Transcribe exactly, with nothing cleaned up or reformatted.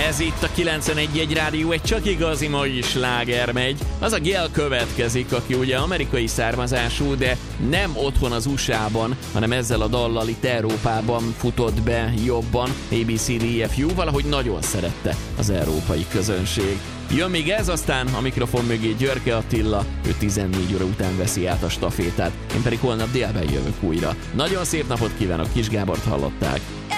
Ez itt a kilencvenegy egy Rádió, egy csak igazi mai sláger megy. Az a Gayle következik, aki ugye amerikai származású, de nem otthon az u es á-ban, hanem ezzel a dallal itt Európában futott be jobban. á bé cé dé ef u valahogy nagyon szerette az európai közönség. Jön még ez, aztán a mikrofon mögé Györke Attila, ő tizennégy óra után veszi át a stafétát. Én pedig holnap délben jövök újra. Nagyon szép napot kívánok, Kis Gábort hallották.